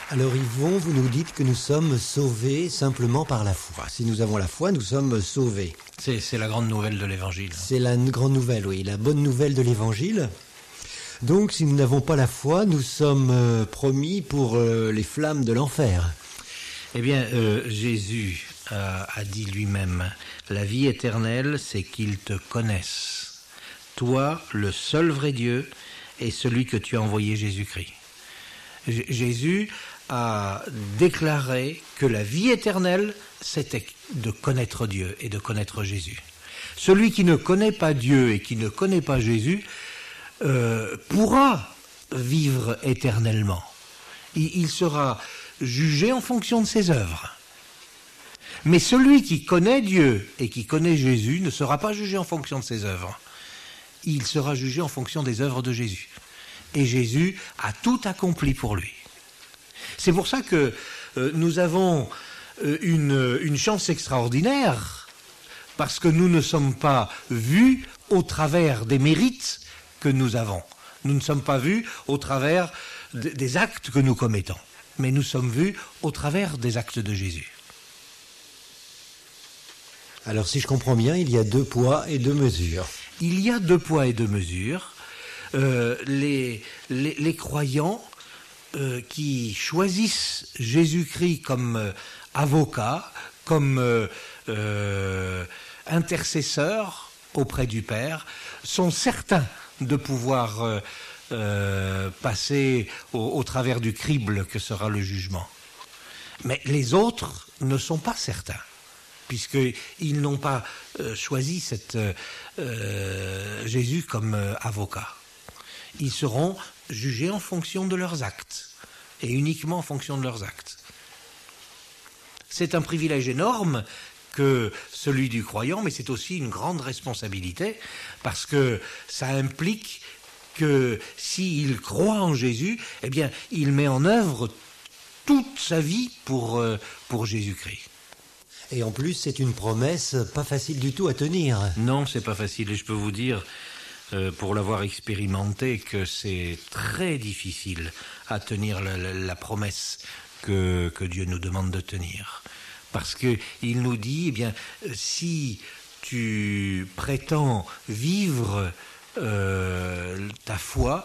Alors Yvon, vous nous dites que nous sommes sauvés simplement par la foi. Si nous avons la foi, nous sommes sauvés. C'est la grande nouvelle de l'Évangile. C'est la grande nouvelle, oui, la bonne nouvelle de l'Évangile. Donc si nous n'avons pas la foi, nous sommes promis pour les flammes de l'enfer. Eh bien, Jésus a dit lui-même, la vie éternelle, c'est qu'ils te connaissent. Toi, le seul vrai Dieu, et celui que tu as envoyé, Jésus-Christ. Jésus a déclaré que la vie éternelle, c'était de connaître Dieu et de connaître Jésus. Celui qui ne connaît pas Dieu et qui ne connaît pas Jésus pourra vivre éternellement. Il sera jugé en fonction de ses œuvres. Mais celui qui connaît Dieu et qui connaît Jésus ne sera pas jugé en fonction de ses œuvres. Il sera jugé en fonction des œuvres de Jésus. Et Jésus a tout accompli pour lui. C'est pour ça que nous avons une chance extraordinaire, parce que nous ne sommes pas vus au travers des mérites que nous avons. Nous ne sommes pas vus au travers des actes que nous commettons, mais nous sommes vus au travers des actes de Jésus. Alors si je comprends bien, il y a 2 poids et 2 mesures. Il y a 2 poids et 2 mesures. Les croyants qui choisissent Jésus-Christ comme avocat, comme intercesseur auprès du Père, sont certains de pouvoir passer au travers du crible que sera le jugement. Mais les autres ne sont pas certains, puisqu'ils n'ont pas choisi Jésus comme avocat. Ils seront jugés en fonction de leurs actes, et uniquement en fonction de leurs actes. C'est un privilège énorme que celui du croyant, mais c'est aussi une grande responsabilité, parce que ça implique que s'il croit en Jésus, eh bien, il met en œuvre toute sa vie pour Jésus-Christ. Et en plus, c'est une promesse pas facile du tout à tenir. Non, c'est pas facile, et je peux vous dire, pour l'avoir expérimenté, que c'est très difficile à tenir la promesse que Dieu nous demande de tenir. Parce qu'il nous dit, eh bien, si tu prétends vivre ta foi,